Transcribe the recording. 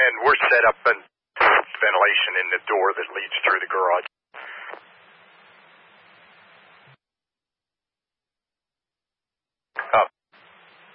and we're set up in ventilation in the door that leads through the garage.